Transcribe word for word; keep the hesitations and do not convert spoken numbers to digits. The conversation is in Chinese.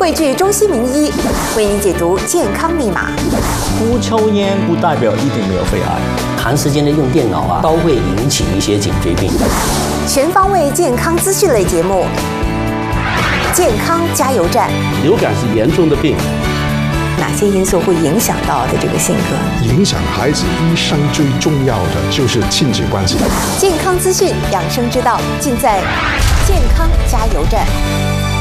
汇聚中西名医，为您解读健康密码。 不抽烟不代表一定没有肺癌， 长时间的用电脑啊，都会引起一些颈椎病。 全方位健康资讯类节目，健康加油站。 流感是严重的病。 哪些因素会影响到的这个性格？ 影响孩子一生最重要的就是亲子关系。 健康资讯、养生之道，尽在健康加油站。